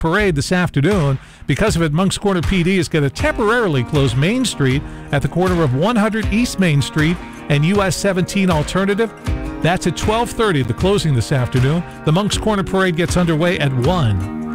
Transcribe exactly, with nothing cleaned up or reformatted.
parade this afternoon. Because of it, Moncks Corner P D is going to temporarily close Main Street at the corner of one hundred East Main Street and U S seventeen Alternative. That's at twelve thirty, the closing this afternoon. The Moncks Corner Parade gets underway at one.